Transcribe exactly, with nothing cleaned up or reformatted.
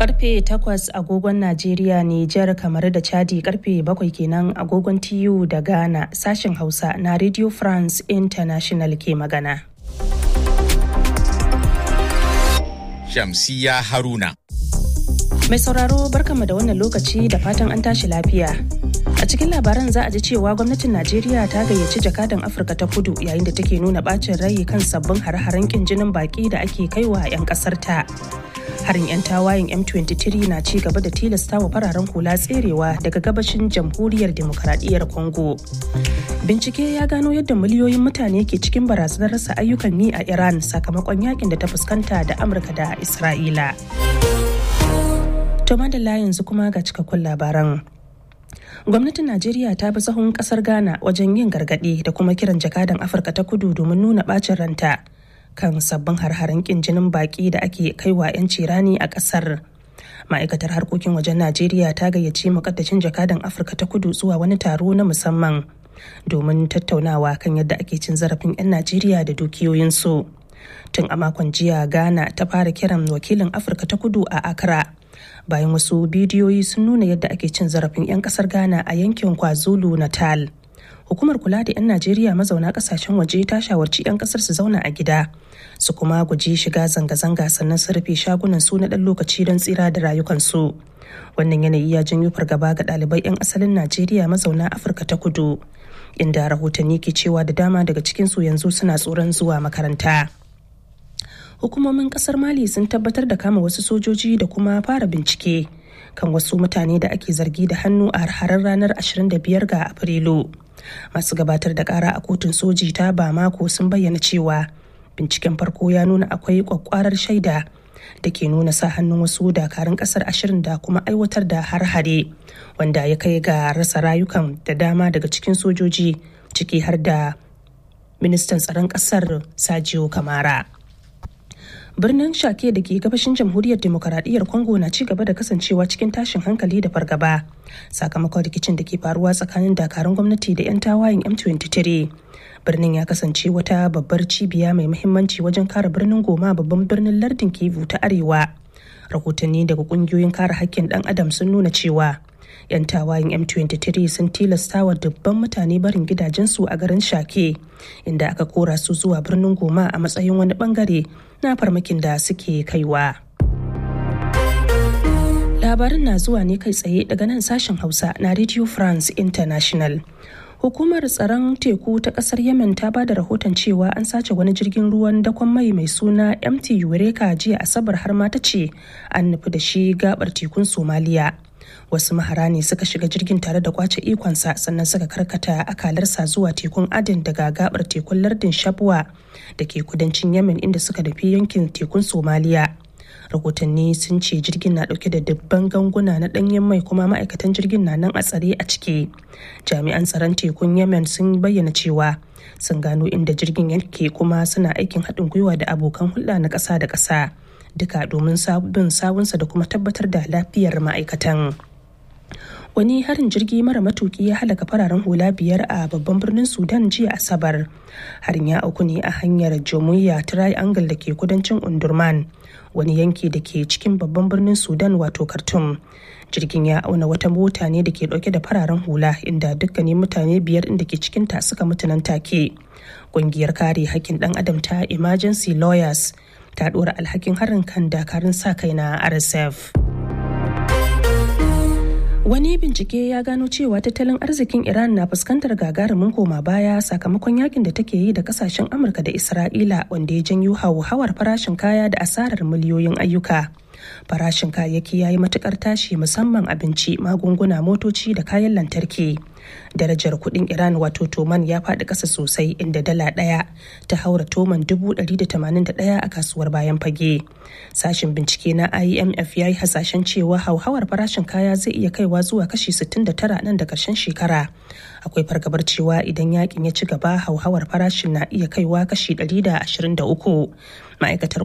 Karfe takwas agogon Najeriya, Nijar, kamar da Chadi, karfe bakwai kenan agogon T U da Ghana. Sashen Hausa na Radio France International ke magana. Shamsiya Haruna. Mai sauraro, barkanmu da wannan lokaci da fatan an tashi lafiya. A cikin labaran za a ji cewa gwamnatin Najeriya ta gayyaci jakadan Afirka ta Kudu yayin da take nuna bacin rai kan sabbin hare-haren kin jinin baki da ake kaiwa 'yan kasar ta. Harin 'yan tawayen M twenty-three na ci gaba da tilastawa fararen hula tserewa daga gabashin jamhuriyar demokradiyyar Congo. Bincike ya gano yadda miliyoyin mutane ke cikin barazanar rasa ayyukan yi a Iran sakamakon yakin da ta fuskanta da Amurka da Isra'ila. To madalla, yanzu kuma ga cikakkun labaran. Gwamnatin Najeriya ta bi sahun kasar Ghana wajen yin gargaɗi da kuma kiran jakadan Afirka ta Kudu domin nuna bacin ranta kan sabbin har-haren kin jinin baki da ake kaiwa 'yanci rani a kasar. Ma'aikatar harkokin wajen Najeriya ta gayyaci mukaddashin jakadan Afirka ta Kudu zuwa wani taro na musamman domin tattaunawa kan yadda ake cin zarafin 'yan Najeriya da dukiyoyinsu. Tun a makon jiya, Ghana ta fara kiran wakilin Afirka ta Kudu a Accra bayan wasu bidiyoyi sun nuna yadda ake cin zarafin 'yan kasar Ghana a yankin KwaZulu Natal. Hukumar kula da 'yan Najeriya mazauna kasashen waje ta shawarci 'yan kasar su zauna a gida, su kuma guji shiga zanga-zanga, sannan su rufe shagunan su na ɗan lokaci don tsira da rayukansu. Wannan yanayi ya janyo fargaba ga ɗalibai 'yan asalin Najeriya mazauna Afirka ta Kudu, inda rahotanni ke cewa da dama daga cikinsu yanzu suna tsoron zuwa makaranta. Hukumomin kasar Mali sun tabbatar da kama wasu sojoji da kuma fara bincike kan wasu mutane da ake zargi da hannu a har ranar ashirin da biyar ga Afrilu. Masu gabatar da kara a kotun soji ta Bamako sun bayyana cewa binciken farko ya nuna akwai kwakwarar shaida da ke nuna sa hannun wasu dakarun kasar ashirin da kuma aiwatar da har-hare wanda ya kai ga rasa rayukan da dama daga cikin sojoji, ciki har da ministan tsaron kasar Sadio Kamara. Birnin Shake da ke gabashin jamhuriyar demokaradiyyar Congo na ci gaba da kasancewa cikin tashin hankali da fargaba sakamakon rikicin da ke faruwa tsakanin dakarun gwamnati da 'yan tawayen M twenty-three. Birnin ya kasance wata babbar cibiya mai muhimmanci wajen kare birnin Goma, babban birnin lardin Kivu ta Arewa. Rahotanni daga kungiyoyin kare haƙƙin ɗan adam sun nuna cewa 'yan tawayen M twenty-three sun tilasta wa dubban mutane barin gidajensu a garin Shake, inda aka kora su zuwa birnin Goma a matsayin wani bangare na farmakin da suke kaiwa. Labarin na zuwa ne kai tsaye daga nan sashen Hausa na Radio France International. Hukumar tsaron teku ta kasar Yemen ta ba da rahoton cewa an sace wani jirgin ruwan dakon mai mai suna M T Eureka jiya Asabar, har ma ta ce an nufi da shi gabar tekun Somaliya. Wasu mahara ne suka shiga jirgin tare da kwace ikonsa, sannan suka karkata akalarsa zuwa tekun Aden daga gabar tekun lardin Shabwa da ke kudancin Yemen, inda suka nufi yankin tekun Somaliya. Rahotanni sun ce jirgin na dauke da dubban ganguna na danyen mai, kuma ma'aikatan jirgin na nan a tsare a ciki. Jami'an tsaron tekun Yemen sun bayyana cewa sun gano inda jirgin yake, kuma suna aikin haɗin gwiwa da abokan hulɗa na ƙasa da ƙasa, duka domin bin sawunsa da kuma tabbatar da lafiyar ma'aikatan. Wani harin jirgi mara matuki ya halaka fararen hula biyar a babban birnin Sudan jiya Asabar. Harin ya auku ne a hanyar Jamhuriya Triangle da ke kudancin Undurman, wani yanki da ke cikin babban birnin Sudan wato Khartoum. Jirgin ya auna wata mota ne da ke dauke da fararen hula, inda dukkanin mutane biyar inda ke cikinta suka mutu nan take. Ƙungiyar kare haƙƙin ɗan adam ta Emergency Lawyers ta ɗora alhakin harin kan dakarun sa kai na R S F. Wani bincike ya gano cewa tattalin arzikin Iran na fuskantar gagarumin koma baya sakamakon yakin da take yi da kasashen Amurka da Isra'ila, wanda ya janyo hauhawar farashin kaya da asarar miliyoyin ayyuka. Farashin kayayyaki ya yi matukar tashi, musamman abinci, magunguna, motoci da kayan lantarki. Darajar kuɗin Iran wato toman ya faɗi ƙasa sosai, inda dala ɗaya ta haura toman dubu ɗari da tamanin da ɗaya a kasuwar bayan fage. Sashen bincike na I M F ya yi hasashen cewa hauhawar farashin kaya zai iya kaiwa zuwa kashi sittin da tara nan da ƙarshen shekara. Akwai fargabar cewa idan yakin ya ci gaba, hauhawar farashin na iya kaiwa kashi ɗari da ashirin da uku. Ma'aikatar